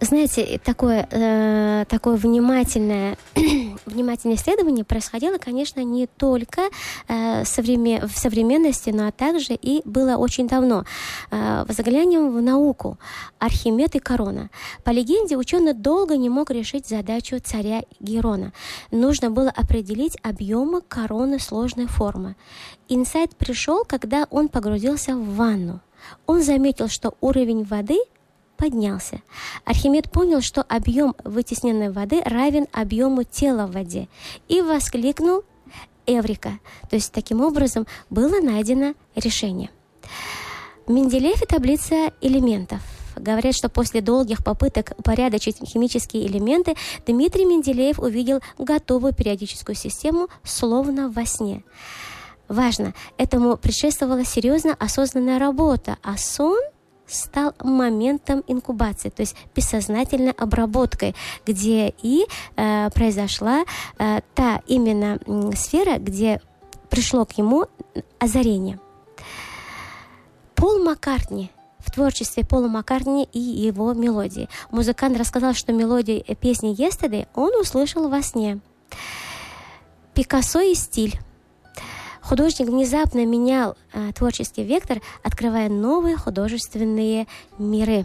Знаете, такое внимательное исследование происходило, конечно, не только в современности, но также и было очень давно. Взглянем в науку. Архимед и корона. По легенде, ученый долго не мог решить задачу царя Герона. Нужно было определить объемы короны сложной формы. Инсайт пришел, когда он погрузился в ванну. Он заметил, что уровень воды поднялся. Архимед понял, что объем вытесненной воды равен объему тела в воде, и воскликнул «Эврика!». То есть таким образом было найдено решение. Менделеев и таблица элементов. Говорят, что после долгих попыток упорядочить химические элементы Дмитрий Менделеев увидел готовую периодическую систему словно во сне. Важно, этому предшествовала серьезно осознанная работа, а сон стал моментом инкубации, то есть бессознательной обработкой, где и произошла та именно сфера, где пришло к ему озарение. Пол Маккартни. В творчестве Пола Маккартни и его мелодии. Музыкант рассказал, что мелодию песни «Yesterday» он услышал во сне. Пикассо и стиль. Художник внезапно менял творческий вектор, открывая новые художественные миры.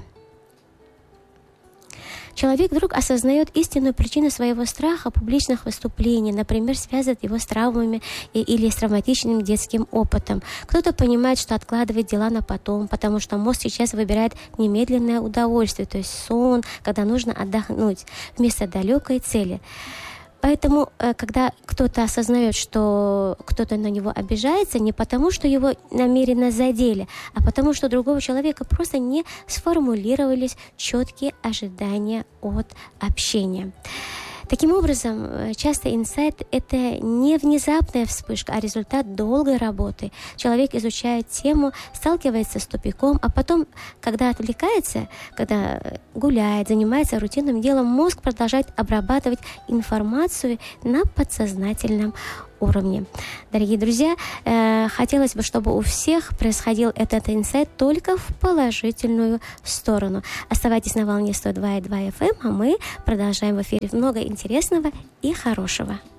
Человек вдруг осознает истинную причину своего страха публичных выступлений, например, связывает его с травмами или с травматичным детским опытом. Кто-то понимает, что откладывает дела на потом, потому что мозг сейчас выбирает немедленное удовольствие, то есть сон, когда нужно отдохнуть, вместо далекой цели. Поэтому, когда кто-то осознает, что кто-то на него обижается, не потому, что его намеренно задели, а потому, что у другого человека просто не сформулировались четкие ожидания от общения. Таким образом, часто инсайт – это не внезапная вспышка, а результат долгой работы. Человек изучает тему, сталкивается с тупиком, а потом, когда отвлекается, когда гуляет, занимается рутинным делом, мозг продолжает обрабатывать информацию на подсознательном уровне. Дорогие друзья, хотелось бы, чтобы у всех происходил этот инсайт только в положительную сторону. Оставайтесь на волне 102,2 FM, а мы продолжаем в эфире много интересного и хорошего.